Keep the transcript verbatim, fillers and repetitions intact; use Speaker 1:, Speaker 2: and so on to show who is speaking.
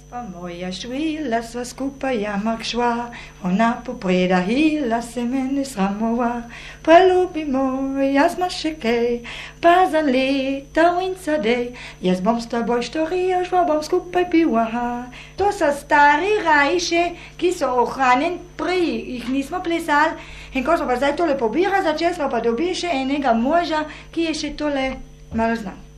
Speaker 1: Pa moja švila sva skupaj jamak šla, ona popreda hila se mene sramova. Preljubimo, jaz ma še kaj, pa za leta vinca dej, jaz bom s teboj štorija, žva bom skupaj pila. To so stari rajše, ki so ohranjen, prej jih nismo plesali, in ko smo pa zdaj tole pobira, začeli smo pa dobiti še enega moža, ki je še tole malo znan.